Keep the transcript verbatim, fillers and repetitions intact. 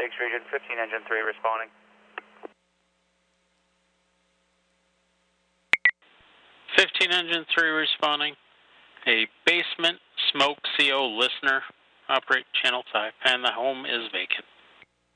Lakes region, fifteen engine three responding. fifteen engine three responding. A basement smoke C O listener. Operate channel five, and the home is vacant.